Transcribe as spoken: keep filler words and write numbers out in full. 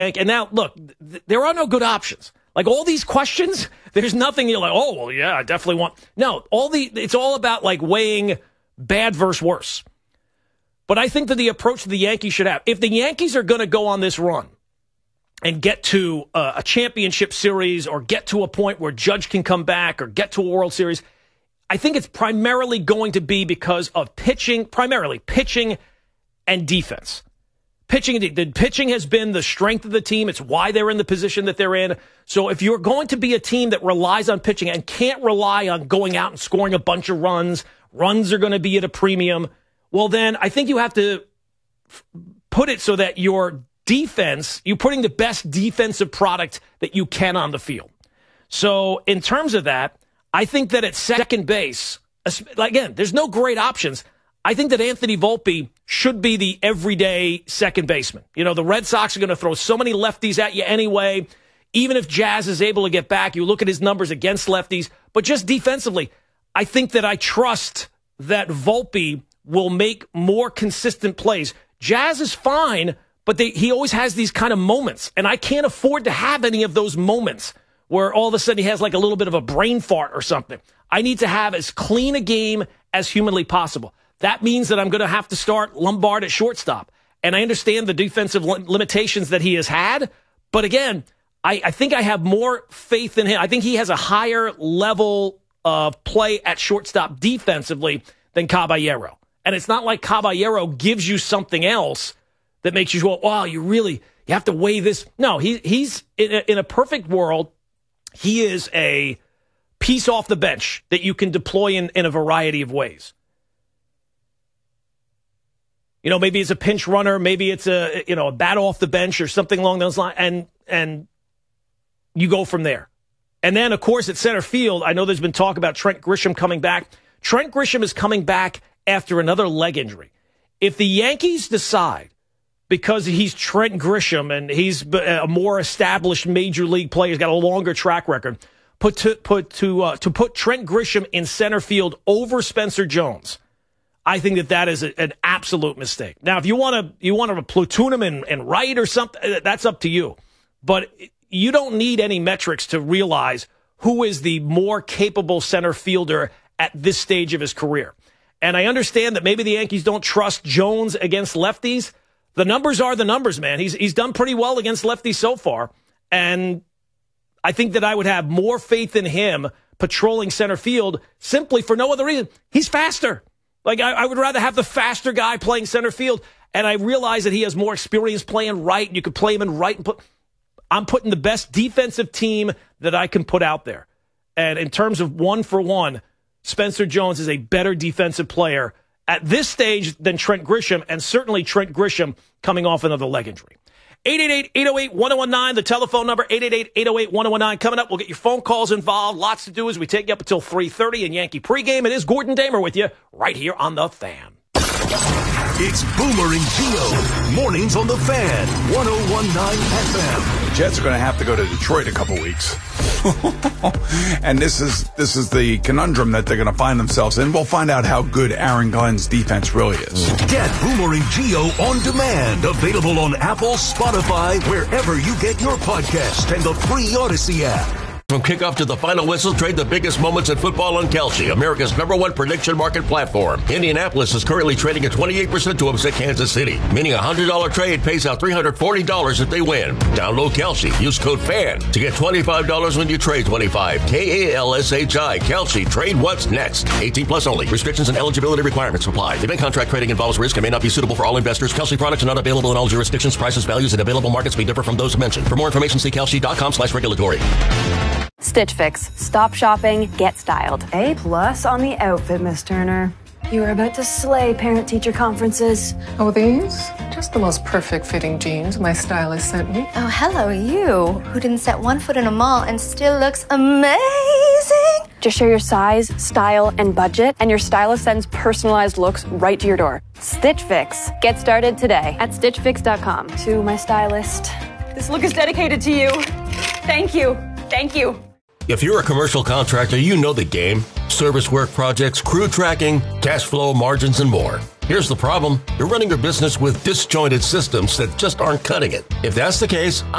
And now, look, th- there are no good options. Like all these questions, there's nothing you're like, oh, well, yeah, I definitely want. No, all the it's all about like weighing bad versus worse. But I think that the approach that the Yankees should have, if the Yankees are going to go on this run and get to a, a championship series or get to a point where Judge can come back or get to a World Series, I think it's primarily going to be because of pitching, primarily pitching and defense. Pitching, the pitching has been the strength of the team. It's why they're in the position that they're in. So if you're going to be a team that relies on pitching and can't rely on going out and scoring a bunch of runs, runs are going to be at a premium, well, then I think you have to f- put it so that your defense, you're putting the best defensive product that you can on the field. So in terms of that, I think that at second base, again, there's no great options. I think that Anthony Volpe should be the everyday second baseman. You know, the Red Sox are going to throw so many lefties at you anyway. Even if Jazz is able to get back, you look at his numbers against lefties. But just defensively, I think that I trust that Volpe will make more consistent plays. Jazz is fine, but they, he always has these kind of moments. And I can't afford to have any of those moments where all of a sudden he has like a little bit of a brain fart or something. I need to have as clean a game as humanly possible. That means that I'm going to have to start Lombard at shortstop. And I understand the defensive li- limitations that he has had. But again, I, I think I have more faith in him. I think he has a higher level of play at shortstop defensively than Caballero. And it's not like Caballero gives you something else that makes you go, wow, you really, you have to weigh this. No, he, he's in a, in a perfect world. He is a piece off the bench that you can deploy in, in a variety of ways. You know, maybe it's a pinch runner, maybe it's a, you know, a bat off the bench or something along those lines, and and you go from there. And then, of course, at center field, I know there's been talk about Trent Grisham coming back. Trent Grisham is coming back after another leg injury. If the Yankees decide, because he's Trent Grisham and he's a more established major league player, he's got a longer track record, put to put to uh, to put Trent Grisham in center field over Spencer Jones, I think that that is a, an absolute mistake. Now, if you want to you want to platoon him in, in right or something, that's up to you. But you don't need any metrics to realize who is the more capable center fielder at this stage of his career. And I understand that maybe the Yankees don't trust Jones against lefties. The numbers are the numbers, man. He's he's done pretty well against lefties so far. And I think that I would have more faith in him patrolling center field simply for no other reason. He's faster. Like, I, I would rather have the faster guy playing center field, and I realize that he has more experience playing right, and you could play him in right. And put. I'm putting the best defensive team that I can put out there. And in terms of one for one, Spencer Jones is a better defensive player at this stage than Trent Grisham, and certainly Trent Grisham coming off another leg injury. eight eight eight, eight oh eight, one oh one nine, the telephone number, eight eight eight, eight oh eight, one oh one nine. Coming up, we'll get your phone calls involved. Lots to do as we take you up until three thirty in Yankee pregame. It is Gordon Damer with you right here on The Fan. It's Boomer and Gio. Mornings on The Fan, one oh one nine F M. The Jets are going to have to go to Detroit a couple weeks. And this is this is the conundrum that they're going to find themselves in. We'll find out how good Aaron Glenn's defense really is. Get Boomer and Gio on demand. Available on Apple, Spotify, wherever you get your podcast, and the free Odyssey app. From kickoff to the final whistle, trade the biggest moments in football on Kalshi, America's number one prediction market platform. Indianapolis is currently trading at twenty-eight percent to upset Kansas City, meaning a one hundred dollars trade pays out three hundred forty dollars if they win. Download Kalshi. Use code FAN to get twenty-five dollars when you trade twenty-five. K A L S H I. Kalshi. Trade what's next. eighteen plus only. Restrictions and eligibility requirements apply. Event contract trading involves risk and may not be suitable for all investors. Kalshi products are not available in all jurisdictions. Prices, values, and available markets may differ from those mentioned. For more information, see Kalshi.com slash regulatory. Stitch Fix. Stop shopping, get styled. A plus on the outfit, Miss Turner. You were about to slay parent-teacher conferences. Oh, these? Just the most perfect fitting jeans my stylist sent me. Oh, hello, you, who didn't set one foot in a mall and still looks amazing. Just share your size, style, and budget, and your stylist sends personalized looks right to your door. Stitch Fix. Get started today at stitch fix dot com. To my stylist. This look is dedicated to you. Thank you. Thank you. If you're a commercial contractor, you know the game. Service work projects, crew tracking, cash flow, margins, and more. Here's the problem. You're running your business with disjointed systems that just aren't cutting it. If that's the case,